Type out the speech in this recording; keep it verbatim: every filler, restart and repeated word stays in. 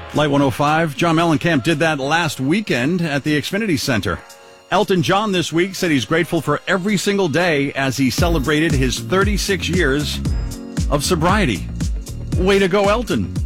Light one oh five, John Mellencamp did that last weekend at the Xfinity Center. Elton John this week said he's grateful for every single day as he celebrated his thirty-six years of sobriety. Way to go, Elton.